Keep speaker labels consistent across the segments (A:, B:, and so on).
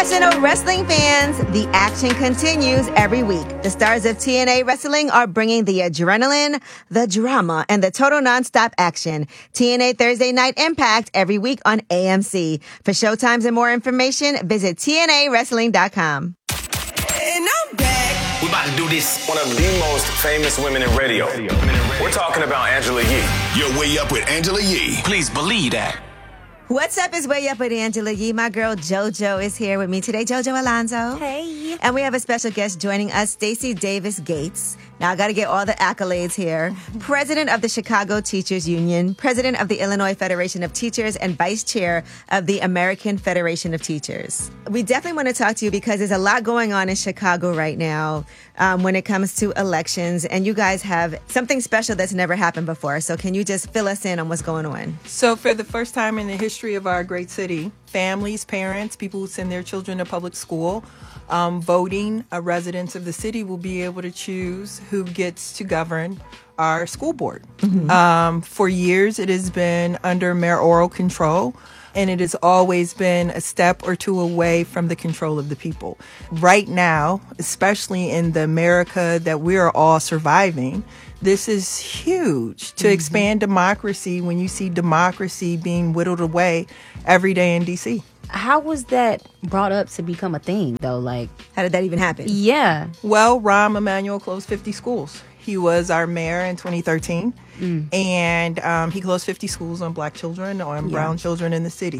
A: Professional wrestling fans, the action continues every week. The stars of TNA Wrestling are bringing the adrenaline, the drama, and the total nonstop action. TNA Thursday Night Impact every week on AMC. For showtimes and more information, visit TNAWrestling.com.
B: And I'm back.
C: We're about to do this. One of the most famous women in radio. We're talking about Angela Yee.
D: You're Way Up with Angela Yee.
C: Please believe that.
A: What's up is Way Up with Angela Yee. My girl JoJo is here with me today. JoJo Alonzo.
E: Hey.
A: And we have a special guest joining us, Stacey Davis Gates. Now, I got to get all the accolades here. President of the Chicago Teachers Union, President of the Illinois Federation of Teachers, and Vice Chair of the American Federation of Teachers. We definitely want to talk to you because there's a lot going on in Chicago right now when it comes to elections. And you guys have something special that's never happened before. So can you just fill us in on what's going on?
E: So for the first time in the history of our great city, families, parents, people who send their children to public school, voting residents of the city will be able to choose who gets to govern our school board. Mm-hmm. For years, it has been under mayoral control, and it has always been a step or two away from the control of the people. Right now, especially in the America that we are all surviving, this is huge to expand democracy when you see democracy being whittled away every day in D.C.
F: How was that brought up to become a thing, though? Like,
A: how did that even happen?
F: Yeah.
E: Well, Rahm Emanuel closed 50 schools. He was our mayor in 2013, and he closed 50 schools on black children, on brown children in the city.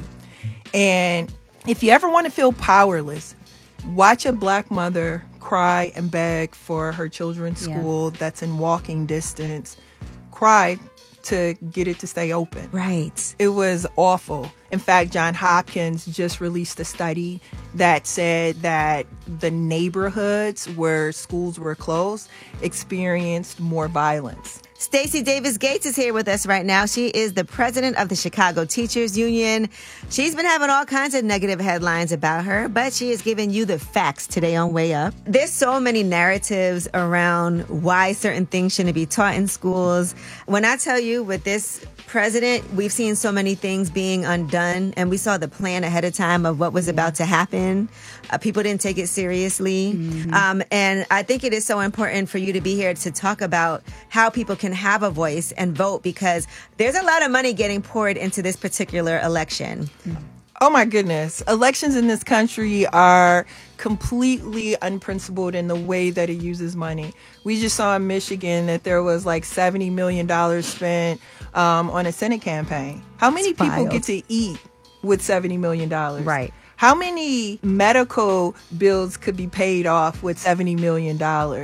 E: And if you ever want to feel powerless, watch a black mother cry and beg for her children's school that's in walking distance, cry to get it to stay open.
A: Right.
E: It was awful. In fact, Johns Hopkins just released a study that said that the neighborhoods where schools were closed experienced more violence.
A: Stacey Davis Gates is here with us right now. She is the president of the Chicago Teachers Union. She's been having all kinds of negative headlines about her, but she is giving you the facts today on Way Up. There's so many narratives around why certain things shouldn't be taught in schools. When I tell you with this president, we've seen so many things being undone, and we saw the plan ahead of time of what was about to happen. People didn't take it seriously. And I think it is so important for you to be here to talk about how people can have a voice and vote, because there's a lot of money getting poured into this particular election.
E: Oh my goodness. Elections in this country are completely unprincipled in the way that it uses money. We just saw in Michigan that there was like $70 million spent on a Senate campaign. How many people get to eat with $70 million?
A: Right.
E: How many medical bills could be paid off with $70 million?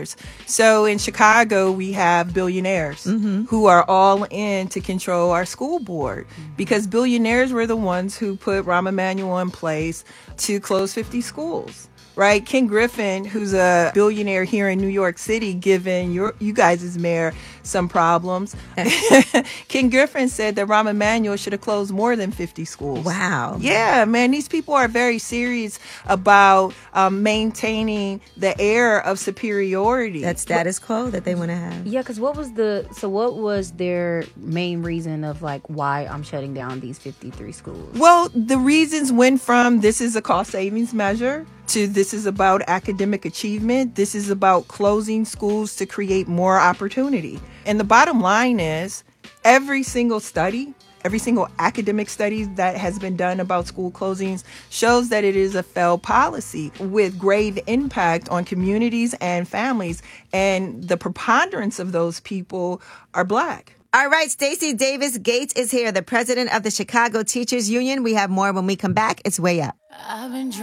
E: So in Chicago, we have billionaires who are all in to control our school board, because billionaires were the ones who put Rahm Emanuel in place to close 50 schools. Right? Ken Griffin, who's a billionaire here in New York City, giving you guys as mayor some problems. Ken Griffin said that Rahm Emanuel should have closed more than 50 schools.
A: Wow.
E: Yeah, man, these people are very serious about maintaining the air of superiority.
A: That status quo that they want to have.
F: Yeah, because what was their main reason of like why I'm shutting down these 53 schools?
E: Well, the reasons went from this is a cost savings measure to this is about academic achievement. This is about closing schools to create more opportunity. And the bottom line is every single academic study that has been done about school closings shows that it is a failed policy with grave impact on communities and families. And the preponderance of those people are black.
A: All right, Stacey Davis Gates is here, the president of the Chicago Teachers Union. We have more when we come back. It's Way Up.